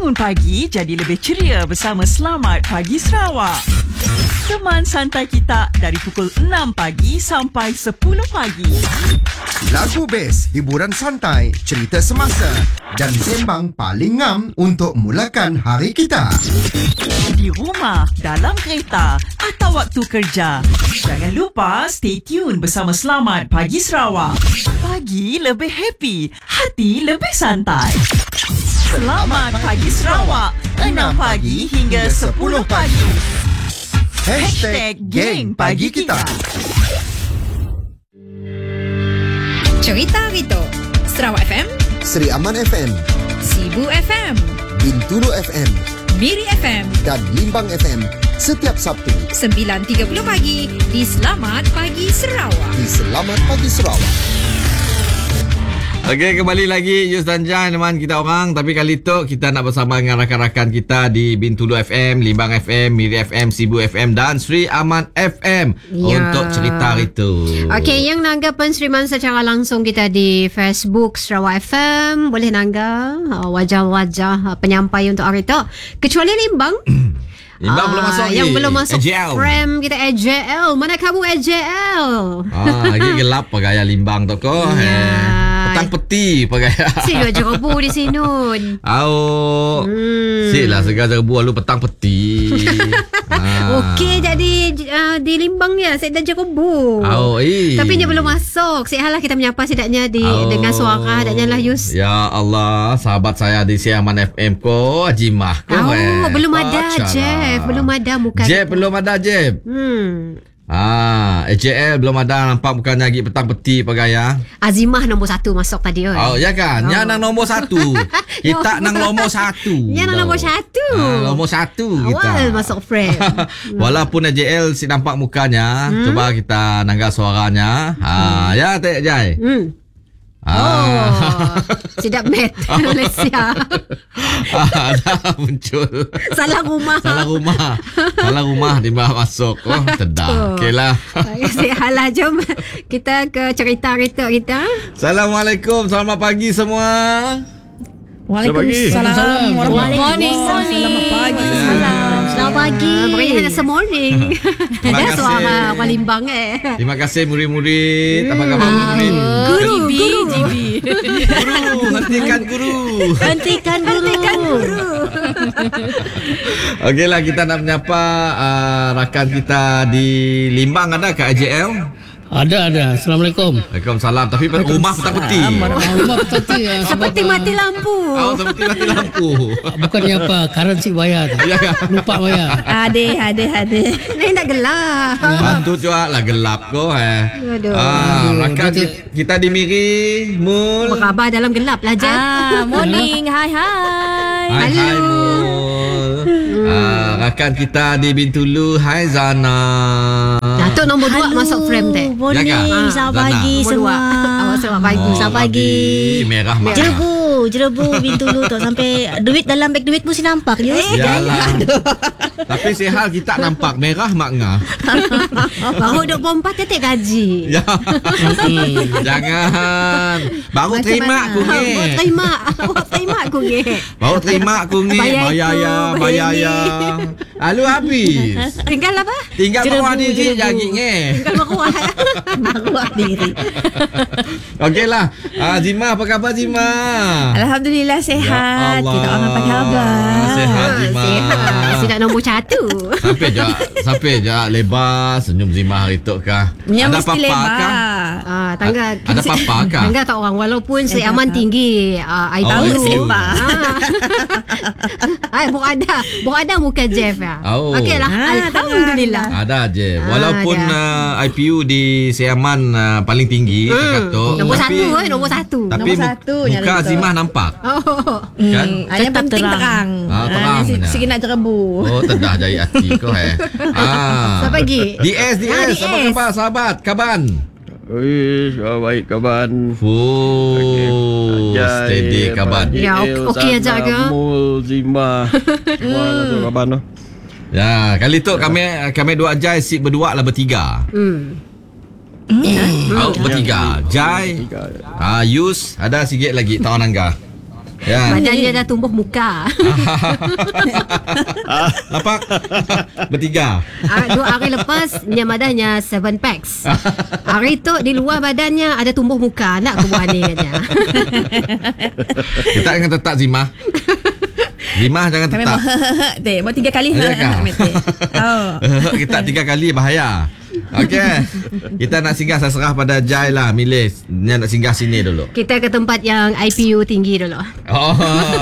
Bangun pagi jadi lebih ceria bersama Selamat Pagi Sarawak. Teman santai kita dari pukul 6 pagi sampai 10 pagi. Lagu best, hiburan santai, cerita semasa dan sembang paling ngam untuk mulakan hari kita. Di rumah, dalam kereta atau waktu kerja. Jangan lupa stay tune bersama Selamat Pagi Sarawak. Pagi lebih happy, hati lebih santai. Selamat Pagi Sarawak, 6 pagi hingga 10 pagi. #Geng Pagi Kita. Cerita Rito, Sarawak FM, Seri Aman FM, Sibu FM, Bintulu FM Miri FM dan Limbang FM setiap Sabtu 9.30 pagi di Selamat Pagi Sarawak. di Selamat Pagi Sarawak. Okey, kembali lagi Yus dan Jan teman kita orang. Tapi kali tu kita nak bersama dengan rakan-rakan kita di Bintulu FM, Limbang FM, Miri FM, Sibu FM dan Sri Aman FM untuk cerita itu. Okey, yang nanggapan Sriman secara langsung kita di Facebook Sarawak FM, boleh nanggap wajah-wajah penyampai untuk hari itu. Kecuali Limbang. Limbang belum masuk lagi. Yang belum masuk AJL. frame kita AJL. Mana kamu AJL? Lagi gelap pagaya Limbang tu ko. Petang peti pagaya. Si dua jerobu di sini. Si lah segar jerobu lalu petang peti. Okey, jadi di Limbang ya, saya dah jerobu. Tapi dia belum masuk. Sihalah kita menyapa sedaknya dengan suara sedaknya lah Yus. Ya Allah, sahabat saya di Siaman FM ko, Ajimah ko. Belum ada Jeff, belum ada muka. Jeff belum ada Jeff. AJL belum ada nampak bukannya lagi petang peti pagaya. Azimah nombor 1 masuk tadi. Ya kan? Yang nang nombor 1. Kita nang nombor 1. Yang nang nombor 1. Nombor 1 kita. Awal masuk frame. Walaupun AJL si nampak mukanya, coba kita nangga suaranya. Ya Tek Jai. Sedap met Malaysia. Dah muncul. Salah rumah tiba masuk. Tedah. Okeylah. Sihalah, jom kita ke cerita-cerita kita. Assalamualaikum, selamat pagi semua. Waalaikumsalam. Morning. Selamat pagi. Selamat pagi. Makanya hanya semorning. Ada suara Walimbang Terima kasih murid-murid. Apa khabar murid? Guru. Hentikan guru. Okeylah, kita nak menyapa rakan kita di Limbang. Ada ke AJL? Ada. Assalamualaikum. Waalaikumsalam. Tapi rumah petang peti. Rumah petang peti. Seperti mati lampu. Seperti mati lampu. Bukannya apa, currency bayar. Lupa bayar. Ada. Ini nak gelap. Bantu juga lah gelap ko. Rakan kita di Miri Mul. Apa khabar dalam gelap lah, Jan? Morning, hai. Hai Mul. Rakan kita di Bintulu, hai Zana. Datuk nombor 2 masuk frame teh. Morning, selamat pagi semua. Selamat pagi. Selamat pagi. Merah mak. Jerebu Bintulu tu sampai duit dalam beg duit mesti nampak je. Yalah. Tapi sehal kita nampak merah mak ngah. Baru 24 titik gaji. Ya. Jangan. Baru terima aku ni. Baru terima aku ni. Bayar ya. Lalu habis. Tinggal apa? Tinggal maruah diri lagi ni. Tinggal maruah diri. Okeylah. Zima, apa khabar Zima? Alhamdulillah sehat. Ya Kita orang apa khabar? Sehat Zima. Sudah nombor 1. Sampai je lebar senyum Zima hari tu kah? Yang ada mesti papa lebar. kah? Tangga. Ada papa kah? Tangga tak orang walaupun saya aman tinggi IQ. Ada muka Jeff ya. Okeylah. Alhamdulillah. Ada je. Walaupun IPU di Siaman paling tinggi kata. Nombor 1. Tapi muka Zimah nampak. Kan? Yang penting terang. Terang. Sikit nak jerebu. Tedah jari hati kau Selamat pagi. DS. Apa khabar sahabat? Kaban? Baik kaban. Steady kaban. Ya, okey aja ke? Mul Zima. Semua tu kaban tu. Ya, kali tu kami dua Jai sit berdua lah bertiga. Bertiga. Jai, Yus, ada sikit lagi Tawan Angga. Ya. Badannya dah tumbuh muka. Nampak? Bertiga. 2 hari lepas Nya madahnya 7 packs. Hari tu di luar badannya ada tumbuh muka. Nak ke buah ni katanya. Kita jangan tetap Zimah. Zimah jangan Kami tetap. mau 3 kali. Ya kah? Oh. Kita 3 kali bahaya. Okey. Kita nak singgah, saya serah pada Jai lah milih. Dia nak singgah sini dulu. Kita ke tempat yang IPU tinggi dulu. Oh.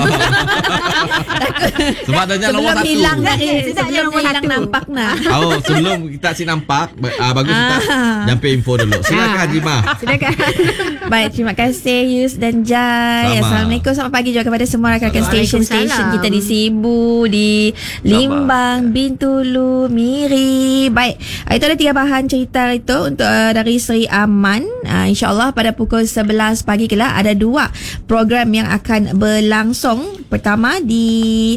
Sebab dia nombor 1. Hilang kan? Sedap je nombor hilang 1. nampak nak. Oh, sebelum kita si nampak, bagus kita jampi info dulu. Silakan Jimah. Silakan. Baik, terima kasih Yus dan Jai. Sama. Assalamualaikum, selamat pagi juga kepada semua rakan-rakan stesen-stesen Waalaikumsalam. kita di Sibu, di Limbang, Bintulu, Miri. Baik, itu ada 3 bahan cerita itu untuk dari Sri Aman. InsyaAllah pada pukul 11 pagi kelak ada 2 program yang akan berlangsung. Pertama di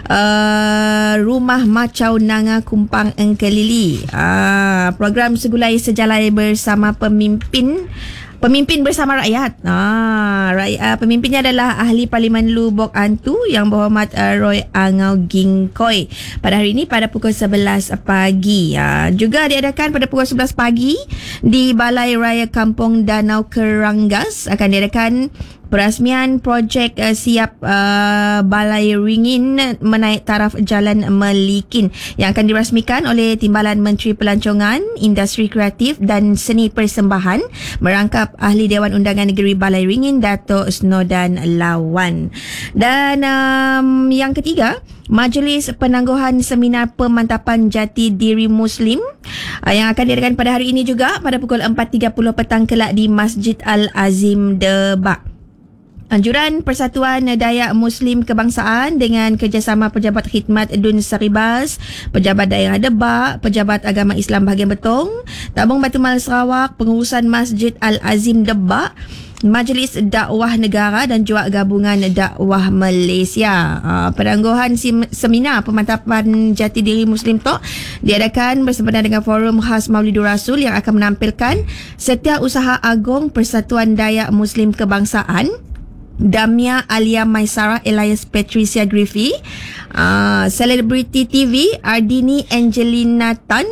Rumah Macau Nanga Kumpang Engkelili. Program segulai sejalai bersama Pemimpin bersama rakyat. Pemimpinnya adalah Ahli Parlimen Lubok Antu Yang Berhormat Roy Angau Gingkoi. Pada hari ini pada pukul 11 pagi. Juga diadakan pada pukul 11 pagi di Balai Raya Kampung Danau Keranggas akan diadakan perasmian projek siap Balai Ringin menaik taraf Jalan Melikin yang akan dirasmikan oleh Timbalan Menteri Pelancongan, Industri Kreatif dan Seni Persembahan merangkap Ahli Dewan Undangan Negeri Balai Ringin Dato' Snodan Lawan. Dan yang ketiga, Majlis Penangguhan Seminar Pemantapan Jati Diri Muslim yang akan diadakan pada hari ini juga pada pukul 4.30 petang kelak di Masjid Al-Azim Debak. Anjuran Persatuan Dayak Muslim Kebangsaan dengan kerjasama Pejabat Khidmat Dun Saribas, Pejabat Daerah Debak, Pejabat Agama Islam Bahagian Betong, Tabung Batu Mal Sarawak, Pengurusan Masjid Al-Azim Debak, Majlis Dakwah Negara dan juga Gabungan Dakwah Malaysia. Penangguhan seminar pemantapan jati diri Muslim tu diadakan bersempena dengan Forum Khas Maulidur Rasul yang akan menampilkan Setiausaha Agong Persatuan Dayak Muslim Kebangsaan, Damia Alia Maisara Elias Patricia Griffey, Celebrity TV Ardini Angelina Tan,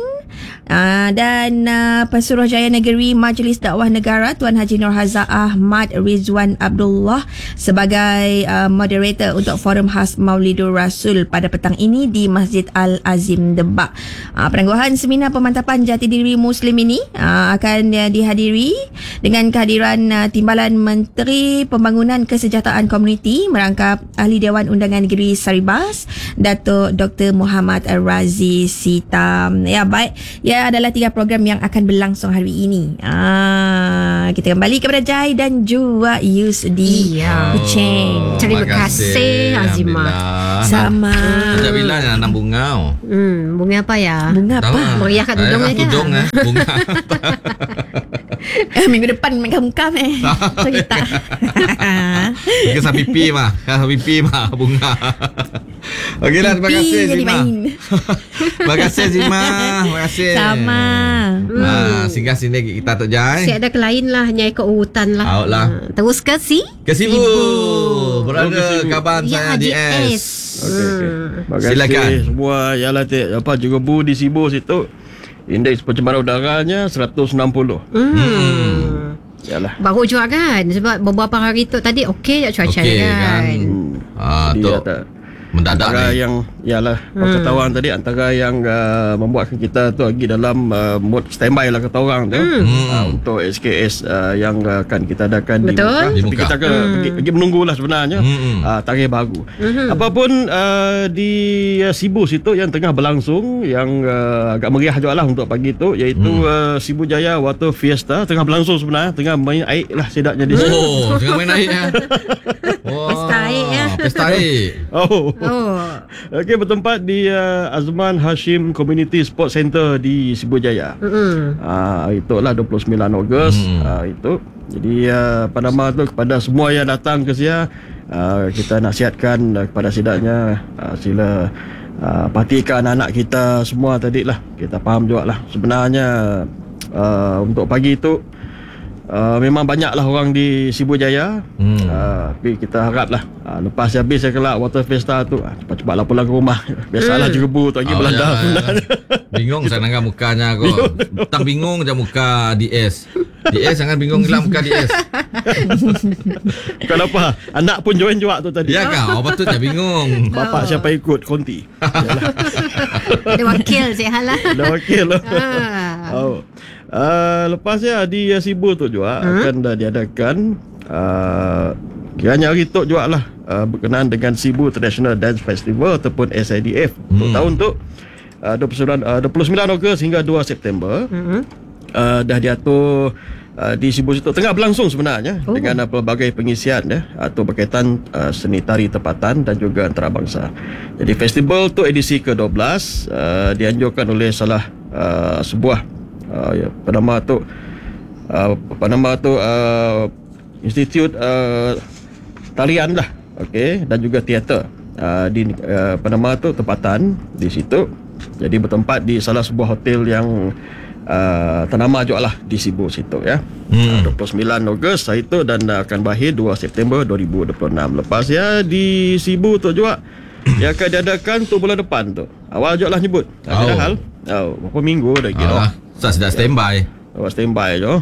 dan Pesuruhjaya Negeri Majlis Dakwah Negara Tuan Haji Nur Hazza Ahmad Rizwan Abdullah sebagai moderator untuk Forum Khas Maulidur Rasul pada petang ini di Masjid Al-Azim Debak. Penangguhan seminar pemantapan jati diri Muslim ini akan dihadiri dengan kehadiran Timbalan Menteri Pembangunan Kesejahteraan Komuniti merangkap Ahli Dewan Undangan Negeri Saribas Dato' Dr. Muhammad Razi Sitam. Ya, baik. Ya, adalah 3 program yang akan berlangsung hari ini. Kita kembali kepada Jai dan juga Yusdi. Kucing. Terima kasih Azimah. Sama. Sejak bila nak nanam bunga? Bunga apa ya? Bunga apa? Meriah kat tudungnya kan? Tudung bunga. Minggu depan mengkam-kam cerita. Kesah pipi mah. Bunga. Okeylah, terima kasih Zima. Terima kasih Zima. Terima kasih. Sama. Singgah sini kita Tok Jai. Si ada ke lain lah, nyai ke urutan lah. Out lah. Terus ke si? Ke Sibu. Berada kaban saya di S. Okey. Terima kasih Silakan. semua yang latih juga Bu di Sibu situ. Indeks pencemaran udaranya 160. Yalah. Baru juga kan? Sebab beberapa hari tu tadi okey je cuaca Okey kan. Dia Tok. kata Mendadak antara ni. yang pengetahuan tadi antara yang membuatkan kita tu lagi dalam mood standby lah kata orang tu untuk SKS yang akan kita adakan Betul. di Di Muka. Muka. Kita pergi menunggulah sebenarnya tarikh baru. Apapun di Sibu situ yang tengah berlangsung yang agak meriah juga lah untuk pagi tu iaitu Sibu Jaya Water Fiesta tengah berlangsung sebenarnya, tengah main air lah sedapnya di situ. Oh, tengah main air ya. Pesta air ya. Pesta air. Okey, bertempat di Azman Hashim Community Sports Center di Sibu Jaya. Itulah 29 Ogos itu. Jadi pada nama tu kepada semua yang datang ke sia kita nasihatkan kepada sidaknya sila perhatikan anak kita semua tadi lah. Kita faham juga lah sebenarnya untuk pagi tu memang banyaklah orang di Sibu Jaya. Tapi kita haraplah lepas habis kelak Water Fiesta tu cepat-cepatlah pulang ke rumah. Biasalah jerebu tu lagi belanda. Bingung sangat mukanya kau. Tak bingung je muka DS. DS jangan bingung lah muka DS. Kenapa? Anak pun join juga tu tadi. Ya kau, patutnya bingung. Bapak siapa ikut konti. Ada wakil Cik Hal lah. Ada wakil lah. Lepasnya di Sibu tu juga akan diadakan kiranya hari tu juga lah berkenaan dengan Sibu Traditional Dance Festival ataupun SIDF untuk tahun tu 29 Ogos hingga 2 September. Dah diatur di Sibu situ tengah berlangsung sebenarnya dengan pelbagai pengisian atau berkaitan seni tari tempatan dan juga antarabangsa. Jadi festival tu edisi ke-12 dianjurkan oleh salah sebuah Institut talian lah, okey, dan juga teater di Panama tu tempatan di situ. Jadi bertempat di salah sebuah hotel yang ternama juga lah di Sibu situ ya. 29 Ogos hari tu dan akan berakhir 2 September 2026. Lepas ya di Sibu tu juga yang akan diadakan tu bulan depan tu. Awal juga lah nyebut. Ada hal. Berapa minggu dah kira. Saya sudah standby. Standby je.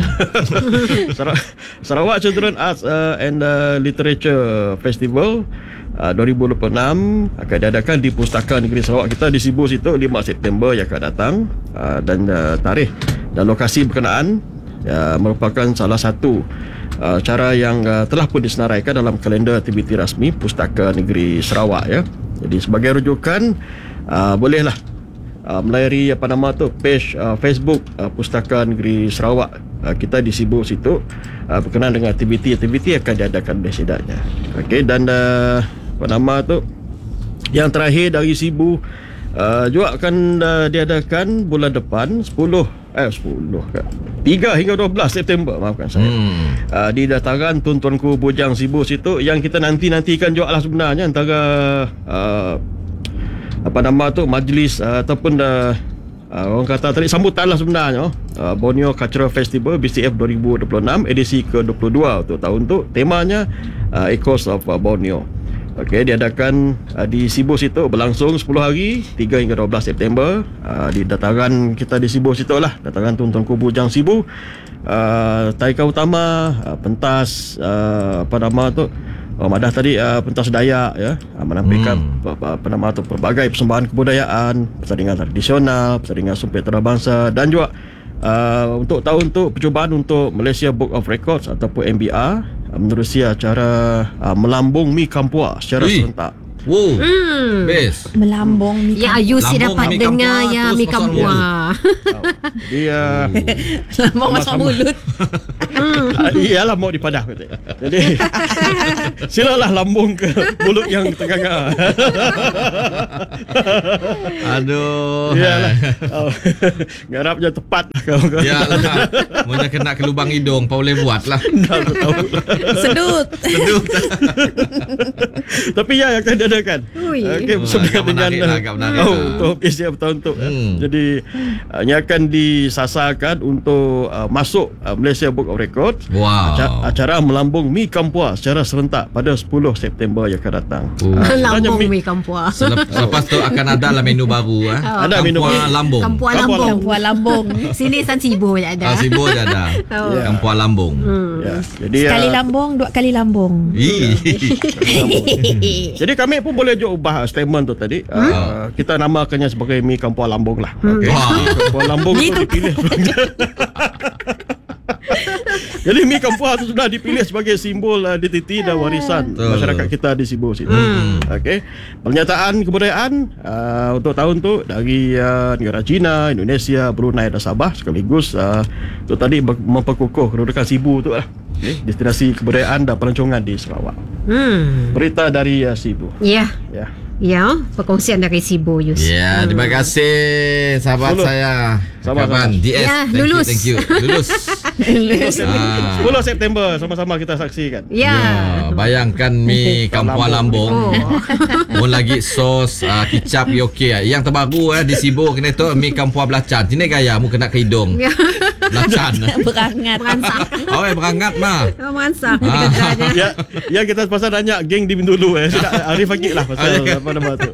Sarawak Children Arts and Literature Festival 2026 akan diadakan di Pustaka Negeri Sarawak kita di Sibu situ 5 September yang akan datang. Dan tarikh dan lokasi berkenaan merupakan salah satu cara yang telah pun disenaraikan dalam kalender aktiviti rasmi Pustaka Negeri Sarawak ya. Jadi sebagai rujukan bolehlah melayari page Facebook Pustaka Negeri Sarawak kita di Sibu situ berkenaan dengan aktiviti-aktiviti yang akan diadakan besidaknya. Okey, dan yang terakhir dari Sibu juga akan diadakan bulan depan 3 hingga 12 September maafkan saya. Di dataran Tuan-Tuanku Bujang Sibu situ yang kita nantikan juga lah sebenarnya antara majlis ataupun orang kata tadi sambutan lah sebenarnya Borneo Cultural Festival BCF 2026 edisi ke-22 untuk tahun tu. Temanya Echoes of Borneo. Okey, diadakan di Sibu situ berlangsung 10 hari 3 hingga 12 September di dataran kita di Sibu situ lah, dataran Tuan-Tuanku Bujang Sibu. Tarikan utama pentas madah tadi pentas Dayak ya, menampilkan pelbagai persembahan kebudayaan, pertandingan tradisional, pertandingan sumpit antarabangsa dan juga untuk tahun tu percubaan untuk Malaysia Book of Records ataupun MBR menerusi acara melambung mi kampua secara serentak. Wow, best. Melambung mi ya, you si dapat dengar ya mi kampua. Dia lambung masuk mulut. Iyalah mau dipadah. Jadi silalah lambung ke mulut yang terganggar. Aduh. Iyalah. Garapnya tepat kau. Iyalah. Mau kena ke lubang hidung, apa boleh buat lah. Sedut. Tapi ya akan diadakan. Okey, bersama dengan untuk Asia bertahun tu. Jadi yang akan disasarkan untuk masuk Malaysia Book of Records. Acara melambung mi kampua secara serentak pada 10 September yang akan datang. Melambung mi kampua. Selepas tu akan ada lah menu baru. Ada menu lambung. Kampua lambung. Sini San Sibu je ada. Sibu je ada. Kampua lambung. Jadi sekali lambung, 2 kali lambung. Jadi kami pun boleh juga ubah statement tu tadi. Kita namakannya sebagai mi kampua lambung lah. Okey. Kampua lambung tu dipilih. Jadi mi kampua tu sudah dipilih sebagai simbol identiti dan warisan masyarakat kita di Sibu situ. Okey. Pernyataan kebudayaan untuk tahun tu dari negara China, Indonesia, Brunei dan Sabah sekaligus tu tadi memperkukuh kedudukan Sibu tu lah. Destinasi kebudayaan dan pelancongan di Sarawak. Berita dari Sibu. Ya, perkongsian dari Sibu Yus. Ya, terima kasih sahabat saya. Sama-sama. DS. Ya, Lulus. Thank you. Lulus. 10 September sama-sama kita saksikan. Ya. Bayangkan mi kampua lambung. Mau lagi sos kicap okey. Yang terbaru di Sibu kena tu mi kampua belacan. Sini gaya mu kena ke hidung. Lacan. Berangat. Oh, berangat mah. Meransang. Ya kita pasal banyak geng di Bintulu Arif Fakir lah pasal apa nama tu.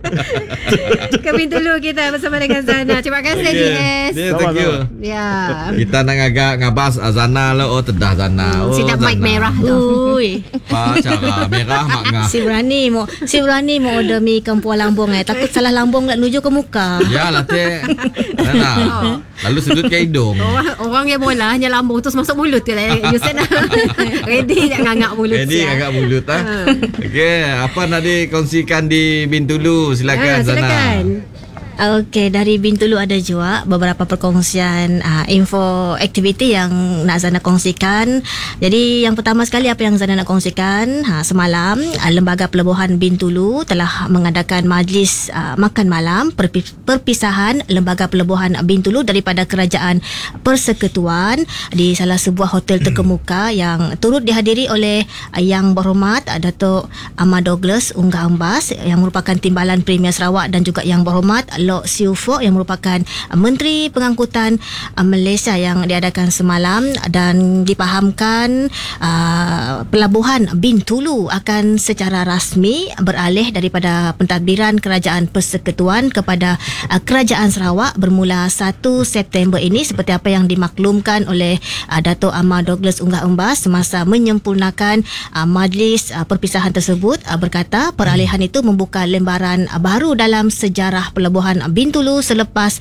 Ke Bintulu kita bersama dengan Zana. Terima kasih DS. Thank you. Ya. Kita nak agak ngabas Zana lah. Oh, tedah Zana. Oh, Sedap mic Zana. merah tu. Ui. Apa cara merah mak ngah. Si berani mau order mi kempuan lambung takut salah lambung nak menuju ke muka. Ya lah teh. Nana. Lalu sudut ke hidung. Orang yang bola hanya lambung terus masuk mulut tu lah. Yusen ready nak ngangak mulut. Ini agak mulut Okey, apa nak dikongsikan di Bintulu? Silakan Zana. Silakan. Okey, dari Bintulu ada juga beberapa perkongsian info aktiviti yang nak Zana kongsikan. Jadi yang pertama sekali apa yang Zana nak kongsikan, semalam Lembaga Pelebuhan Bintulu telah mengadakan majlis makan malam perpisahan Lembaga Pelebuhan Bintulu daripada Kerajaan Persekutuan di salah sebuah hotel terkemuka yang turut dihadiri oleh Yang Berhormat Datuk Ahmad Douglas Unggah Embas yang merupakan Timbalan Premier Sarawak dan juga Yang Berhormat Lok Siu Fok yang merupakan Menteri Pengangkutan Malaysia yang diadakan semalam, dan dipahamkan pelabuhan Bintulu akan secara rasmi beralih daripada pentadbiran Kerajaan Persekutuan kepada Kerajaan Sarawak bermula 1 September ini seperti apa yang dimaklumkan oleh Datuk Ahmad Douglas Unggah Embas semasa menyempurnakan majlis perpisahan tersebut. Berkata peralihan itu membuka lembaran baru dalam sejarah pelabuhan Bintulu selepas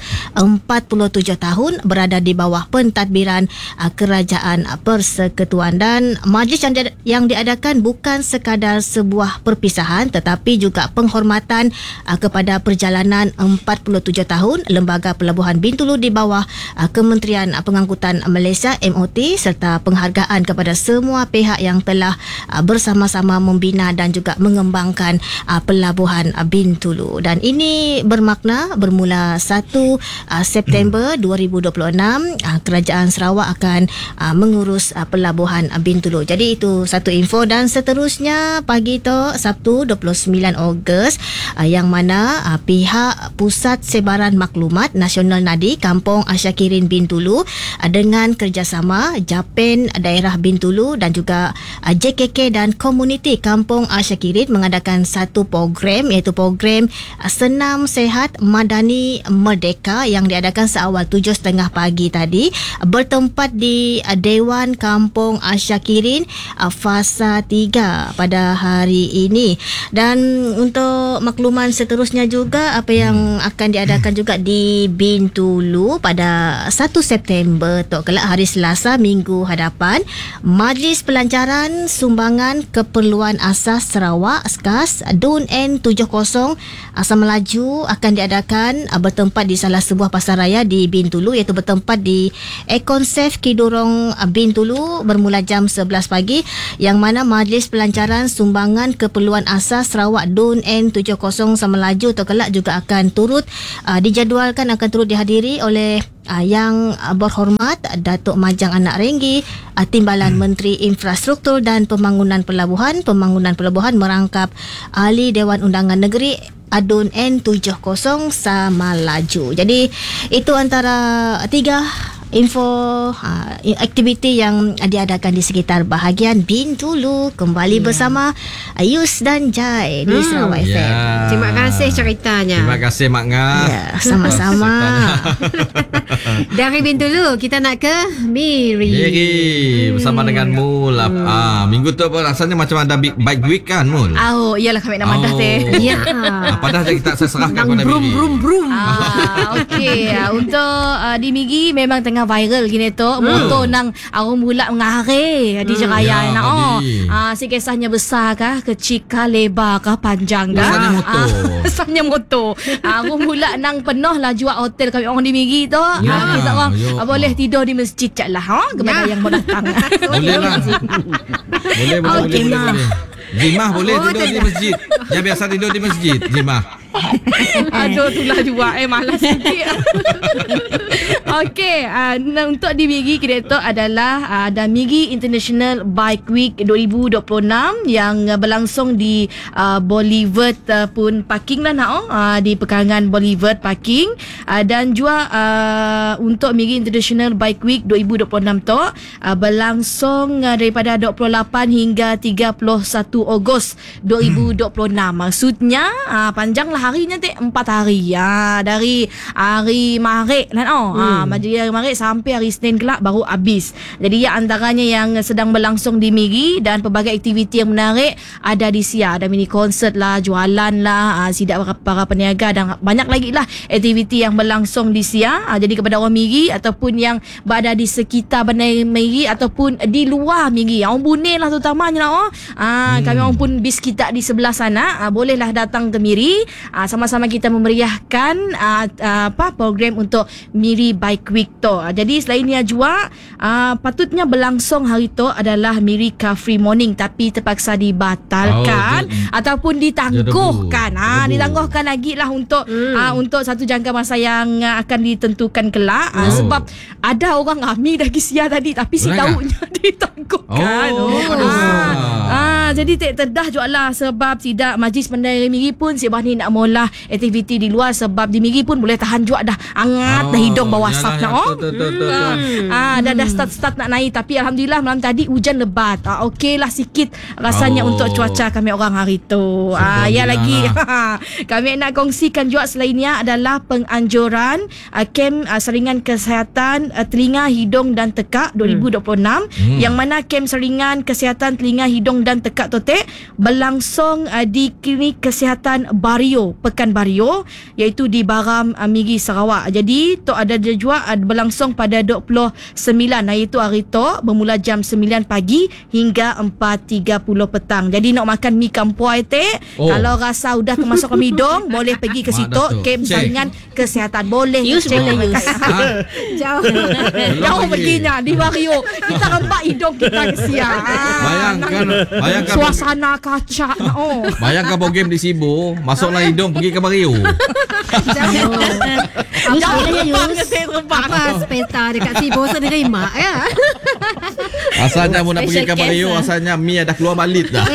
47 tahun berada di bawah pentadbiran Kerajaan Persekutuan, dan majlis yang diadakan bukan sekadar sebuah perpisahan tetapi juga penghormatan kepada perjalanan 47 tahun Lembaga Pelabuhan Bintulu di bawah Kementerian Pengangkutan Malaysia MOT, serta penghargaan kepada semua pihak yang telah bersama-sama membina dan juga mengembangkan pelabuhan Bintulu. Dan ini bermakna bermula 1 September 2026 Kerajaan Sarawak akan mengurus pelabuhan Bintulu. Jadi itu satu info, dan seterusnya pagi tu Sabtu 29 Ogos yang mana pihak Pusat Sebaran Maklumat Nasional Nadi Kampung Asyakirin Bintulu dengan kerjasama Japan Daerah Bintulu dan juga JKK dan Komuniti Kampung Asyakirin mengadakan satu program, iaitu program Senam Sehat Madani Merdeka yang diadakan seawal 7.30 pagi tadi, bertempat di Dewan Kampung Asyakirin Fasa 3 pada hari ini. Dan untuk makluman seterusnya juga apa yang akan diadakan juga di Bintulu pada 1 September kelak hari Selasa minggu hadapan, Majlis Pelancaran Sumbangan Keperluan Asas Sarawak SKAS DUN N70 Asam Melaju akan diadakan bertempat di salah sebuah pasaraya di Bintulu, iaitu bertempat di Ekonsef Kidurong Bintulu bermula jam 11 pagi, yang mana Majlis Pelancaran Sumbangan Keperluan Asas Sarawak DUN N70 Asam Melaju kelak juga akan turut dijadualkan akan turut dihadiri oleh Yang Berhormat Datuk Majang Anak Renggi, Timbalan Menteri Infrastruktur dan Pembangunan Pelabuhan merangkap Ahli Dewan Undangan Negeri Adun N70 Samalaju. Jadi itu antara 3 info aktiviti yang diadakan di sekitar bahagian Bintulu. Kembali bersama Yus dan Jai di Sarawak FM. Terima kasih ceritanya. Terima kasih Mak Ngah. Ya, sama-sama. Dari Bintulu kita nak ke Miri. Bersama dengan Mul. Minggu tu apa rasanya macam ada bike week kan Mul? Oh, iyalah kami nak madah teh. Ya. Padahal kita serahkan kepada Miri. Brum. Okey, untuk di Migi memang tengah viral gini tu. Motor nang arung bulat ngare di Jeraya nak. Si kisahnya besar kah, kecil kah, lebar kah, panjang kah? Besarnya motor. Besarnya motor. Arung bulat nang penuh lah jual hotel kami orang di Migi tu. Kita orang boleh tidur di masjid cak lah kepada yang mau datang. Boleh lah. Boleh. Zimah boleh tidur di masjid. Yang biasa tidur di masjid, Zimah. Aduh, itulah juga malas sikit. Okey, untuk di Migi kita tu adalah ada Migi International Bike Week 2026 yang berlangsung di Boulevard pun parking lah di perkarangan Boulevard parking, dan juga untuk Migi International Bike Week 2026 tu berlangsung daripada 28 hingga 31 Ogos 2026. Maksudnya panjanglah harinya 4 hari dari hari Maret jadi hari Maret sampai hari Senin kelak baru habis. Jadi antaranya yang sedang berlangsung di Migi, dan pelbagai aktiviti yang menarik ada di SIA. Ada mini konsert lah, jualan lah, sidak para peniaga, dan banyak lagi lah aktiviti yang berlangsung di SIA. Jadi kepada orang Migi ataupun yang berada di sekitar bandar Migi ataupun di luar Migi, orang Bunil lah terutamanya kami orang pun bis kita di sebelah sana, bolehlah datang ke Miri, sama-sama kita memeriahkan program untuk Miri Bike Week tu. Jadi selainnya juga patutnya berlangsung hari tu adalah Miri Car Free Morning, tapi terpaksa dibatalkan ataupun ditangguhkan. Ditangguhkan lagi lah untuk satu jangka masa yang akan ditentukan kelak. Sebab ada orang Ami dah kisia tadi, tapi si tahunya ditangguhkan. Jadi tak terdah juga lah, sebab tidak Majlis Bandar Migi pun sebab ni nak mula aktiviti di luar, sebab di Migi pun boleh tahan juga dah hangat dah hidung bawah asap dah start nak naik, tapi alhamdulillah malam tadi hujan lebat. Okey lah sikit rasanya untuk cuaca kami orang hari tu. Lagi kami nak kongsikan juga selainnya adalah penganjuran kem saringan kesihatan telinga, hidung dan tekak 2026 yang mana kem saringan kesihatan telinga, hidung dan tekak tu berlangsung di Klinik Kesihatan Bario, Pekan Bario, iaitu di Baram Migi Sarawak. Jadi tu ada juga berlangsung pada 29, iaitu hari tu bermula jam 9 pagi hingga 4.30 petang. Jadi nak makan mi kampuai kalau rasa udah termasuk ke hidung boleh pergi ke situ kem saringan kesihatan, boleh jauh perginya di Bario, kita rempak hidung kita kesian. Bayangkan suasana kaca. Bayangkan program di Sibu, masuklah hidung pergi ke Bario. Apa sepeta dekat Sibu senerima ya. Asalnya mau nak pergi ke Bario, asalnya mi dah keluar balik dah.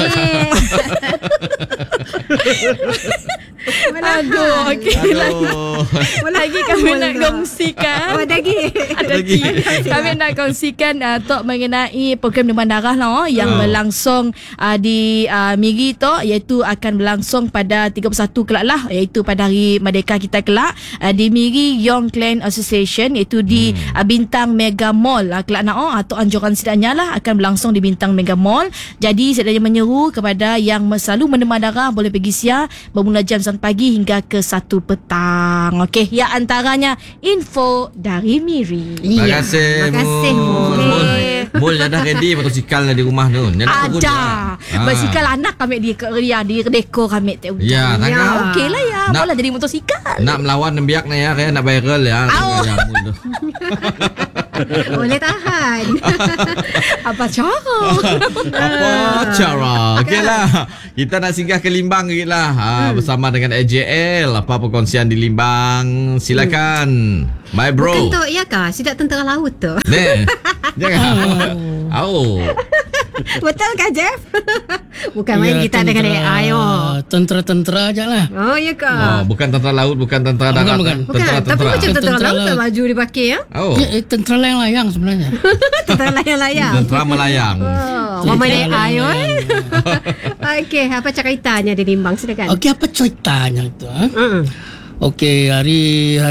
Aduh, okey lagi kami nak kongsikan. Kami nak kongsikan tok mengenai program demam darah lah yang berlangsung di Migi tu, iaitu akan berlangsung pada 31 kelak lah, iaitu pada hari Merdeka kita kelak di Migi Young Clan Association, iaitu di Bintang Mega Mall kelak atau anjuran sedanya lah akan berlangsung di Bintang Mega Mall. Jadi sedaya menyeru kepada yang selalu mendemam darah boleh pergi SIA bermula jam 9 pagi hingga ke 1 petang. Okey, ya antaranya info dari Miri. Terima kasih Mul dah ready motosikal di rumah tu. Ada. Basikal anak kami di dekor kami tu. Ya, okey lah ya. Boleh jadi motosikal. Nak melawan nembiak ni ya, nak viral ya. Mul tu. Boleh tahan. Apa cara? Okeylah. Kita nak singgah ke Limbang lah bersama dengan AJL. Apa perkongsian di Limbang? Silakan. My bro. Bukan tu ya kah? Sidak tentera laut tu. Jangan. Betul kah Jeff? Bukan main kita dengan AI. Tentera-tentera aja lah. Oh ya kah? Bukan tentera laut, bukan tentera darat. Bukan. Tapi macam tentera laut tak baju dipakai ya? Tentera layang-layang sebenarnya. Tentera layang-layang. Tentera melayang. Mama ni AI. Okey, apa ceritanya di Limbang silakan? Okey, apa ceritanya tu? Okey, hari